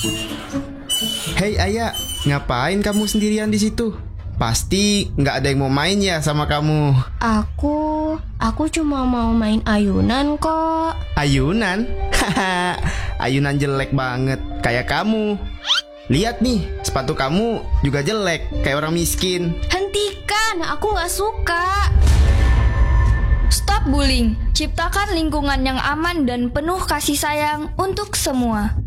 Hei Ayah, ngapain kamu sendirian di situ? Pasti nggak ada yang mau main ya sama kamu. Aku cuma mau main ayunan kok. Ayunan? Haha, ayunan jelek banget, kayak kamu. Lihat nih, sepatu kamu juga jelek, kayak orang miskin. Hentikan, aku nggak suka. Stop bullying, ciptakan lingkungan yang aman dan penuh kasih sayang untuk semua.